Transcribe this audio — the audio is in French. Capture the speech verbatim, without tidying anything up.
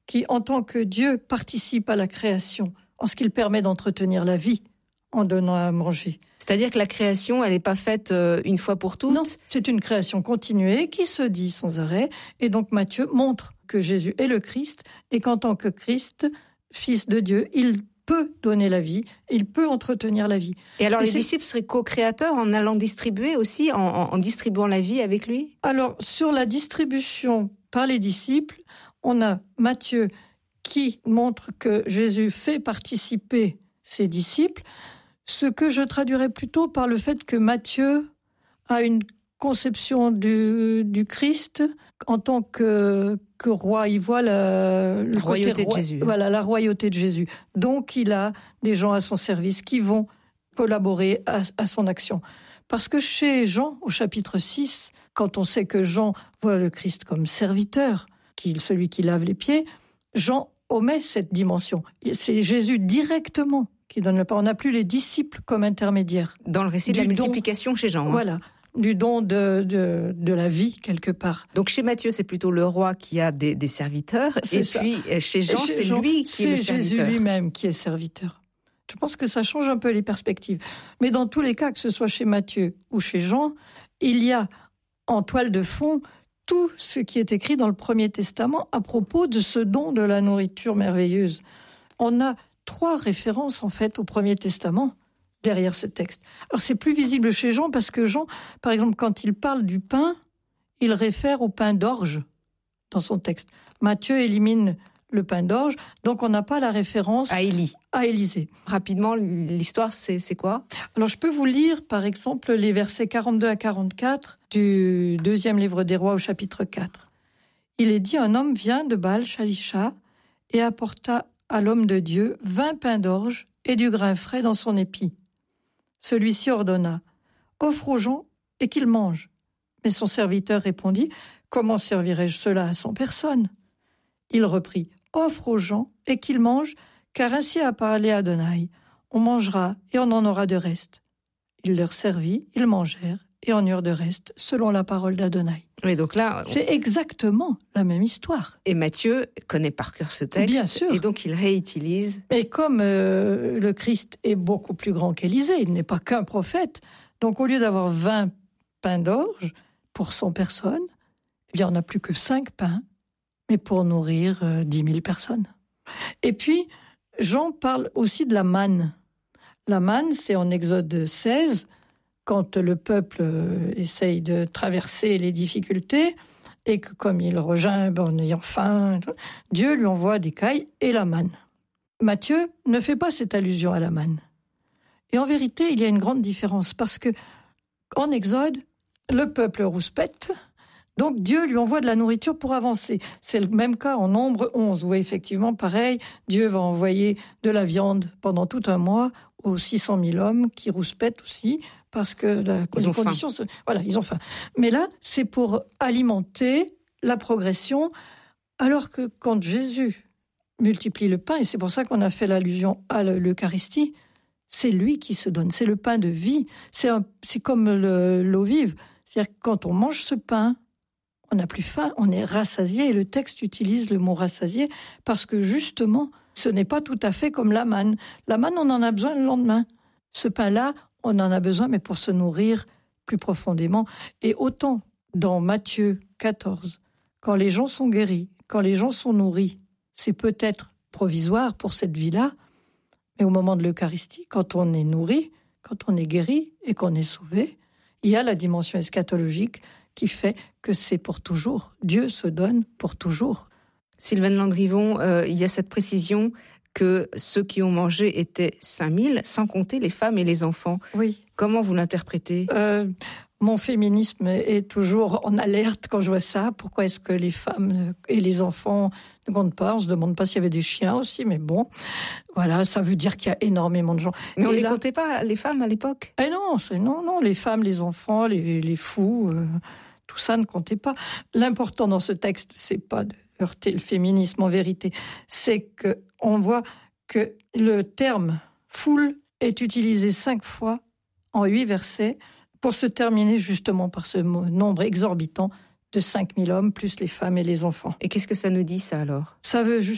qui, en tant que Dieu, participe à la création, en ce qu'il permet d'entretenir la vie en donnant à manger. C'est-à-dire que la création, elle n'est pas faite euh, une fois pour toutes ? Non, c'est une création continuée qui se dit sans arrêt. Et donc Matthieu montre que Jésus est le Christ et qu'en tant que Christ, Fils de Dieu, il peut donner la vie, il peut entretenir la vie. Et alors et les c'est... disciples seraient co-créateurs en allant distribuer aussi, en, en, en distribuant la vie avec lui ? Alors, sur la distribution par les disciples, on a Matthieu qui montre que Jésus fait participer ses disciples, ce que je traduirais plutôt par le fait que Matthieu a une conception du, du Christ en tant que, que roi. Il voit la, le la côté royauté roi, de Jésus. Voilà, la royauté de Jésus. Donc, il a des gens à son service qui vont collaborer à, à son action. Parce que chez Jean, au chapitre six, quand on sait que Jean voit le Christ comme serviteur, qui, celui qui lave les pieds, Jean omet cette dimension. C'est Jésus directement qui donne le pain. On n'a plus les disciples comme intermédiaires. Dans le récit de la multiplication chez Jean. Hein. Voilà, du don de, de, de la vie, quelque part. Donc chez Matthieu, c'est plutôt le roi qui a des, des serviteurs, c'est et ça. puis chez Jean, chez c'est Jean, lui qui est le serviteur. C'est Jésus lui-même qui est serviteur. Je pense que ça change un peu les perspectives. Mais dans tous les cas, que ce soit chez Matthieu ou chez Jean, il y a en toile de fond tout ce qui est écrit dans le Premier Testament à propos de ce don de la nourriture merveilleuse. On a trois références, en fait, au Premier Testament derrière ce texte. Alors, c'est plus visible chez Jean parce que Jean, par exemple, quand il parle du pain, il réfère au pain d'orge dans son texte. Matthieu élimine le pain d'orge, donc on n'a pas la référence à Élie. À Élisée. Rapidement, l'histoire, c'est, c'est quoi ? Alors, je peux vous lire, par exemple, les versets quarante-deux à quarante-quatre du deuxième livre des Rois au chapitre quatre. Il est dit, un homme vient de Baal-Shalisha et apporta à l'homme de Dieu vingt pains d'orge et du grain frais dans son épi. Celui-ci ordonna, offre aux gens et qu'ils mangent. Mais son serviteur répondit, comment servirai-je cela à cent personnes ? Il reprit, offre aux gens et qu'ils mangent, car ainsi a parlé Adonai. On mangera et on en aura de reste. Il leur servit, ils mangèrent et en eurent de reste, selon la parole d'Adonai. Oui, donc là, on... c'est exactement la même histoire. Et Matthieu connaît par cœur ce texte. Bien sûr. Et donc il réutilise. Et comme euh, le Christ est beaucoup plus grand qu'Élisée, il n'est pas qu'un prophète, donc au lieu d'avoir vingt pains d'orge pour cent personnes, eh bien on n'a plus que cinq pains, mais pour nourrir euh, dix mille personnes. Et puis, Jean parle aussi de la manne. La manne, c'est en Exode seize, quand le peuple euh, essaye de traverser les difficultés, et que comme il regimbe en ayant faim, Dieu lui envoie des cailles et la manne. Matthieu ne fait pas cette allusion à la manne. Et en vérité, il y a une grande différence, parce que en Exode, le peuple rouspète, donc Dieu lui envoie de la nourriture pour avancer. C'est le même cas en Nombre onze, où effectivement, pareil, Dieu va envoyer de la viande pendant tout un mois aux six cent mille hommes qui rouspètent aussi, parce que la, ils les conditions... Se, voilà, ils ont faim. Mais là, c'est pour alimenter la progression, alors que quand Jésus multiplie le pain, et c'est pour ça qu'on a fait l'allusion à l'Eucharistie, c'est lui qui se donne, c'est le pain de vie. C'est, un, c'est comme le, l'eau vive. C'est-à-dire que quand on mange ce pain, on n'a plus faim, on est rassasié, et le texte utilise le mot rassasié parce que justement, ce n'est pas tout à fait comme la manne. La manne, on en a besoin le lendemain. Ce pain-là, on en a besoin, mais pour se nourrir plus profondément. Et autant dans Matthieu quatorze, quand les gens sont guéris, quand les gens sont nourris, c'est peut-être provisoire pour cette vie-là, mais au moment de l'Eucharistie, quand on est nourri, quand on est guéri et qu'on est sauvé, il y a la dimension eschatologique qui fait que c'est pour toujours. Dieu se donne pour toujours. Sylvaine Landrivon, euh, il y a cette précision que ceux qui ont mangé étaient cinq mille, sans compter les femmes et les enfants. Oui. Comment vous l'interprétez ? euh, Mon féminisme est toujours en alerte quand je vois ça. Pourquoi est-ce que les femmes et les enfants ne comptent pas ? On se demande pas s'il y avait des chiens aussi, mais bon, voilà, ça veut dire qu'il y a énormément de gens. Mais on et ne les là, comptait pas, les femmes, à l'époque ? Eh non, c'est non, non, les femmes, les enfants, les, les fous, euh, tout ça ne comptait pas. L'important dans ce texte, c'est pas de heurter le féminisme en vérité, c'est que on voit que le terme « foule » est utilisé cinq fois en huit versets pour se terminer justement par ce nombre exorbitant de cinq mille hommes, plus les femmes et les enfants. Et qu'est-ce que ça nous dit, ça, alors ? Ça veut